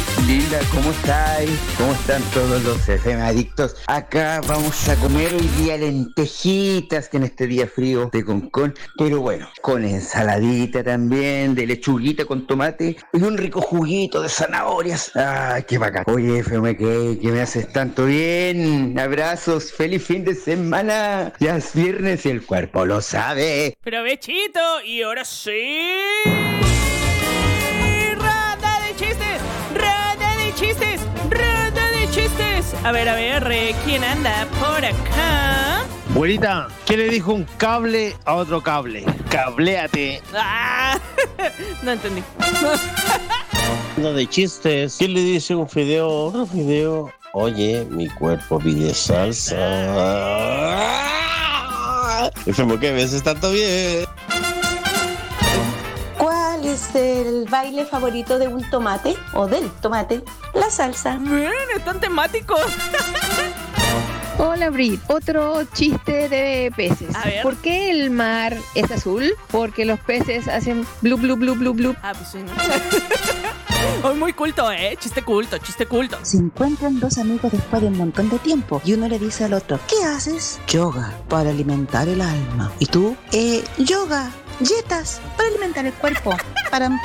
Linda, ¿cómo estáis? ¿Cómo están todos los FM adictos? Acá vamos a comer hoy día lentejitas, que en este día frío de concón, pero bueno, con ensaladita también, de lechuguita con tomate y un rico juguito de zanahorias. ¡Ay, qué bacán! Oye, FM, que me haces tanto bien. Abrazos, feliz fin de semana. Ya es viernes y el cuerpo lo sabe. Provechito, y ahora sí. ¡Ronda de chistes! ¡Ronda de chistes! ¡Ronda de chistes! A ver, ¿quién anda por acá? Abuelita, ¿qué le dijo un cable a otro cable? Cabléate. ¡Ah! No entendí. No de chistes. ¿Qué le dice un fideo a otro fideo? Oye, mi cuerpo pide salsa. ¿Cómo que ves? Tanto bien. ¿Cuál es el baile favorito de un tomate o del tomate? La salsa. Miren, están temáticos. Hola Brit, otro chiste de peces. A ver. ¿Por qué el mar es azul? Porque los peces hacen blu blu blu blu blu. Ah, pues sí, ¿no? Hoy muy culto, chiste culto, chiste culto. Se encuentran dos amigos después de un montón de tiempo y uno le dice al otro: ¿qué haces? Yoga, para alimentar el alma. ¿Y tú? Yoga, dietas, para alimentar el cuerpo. Para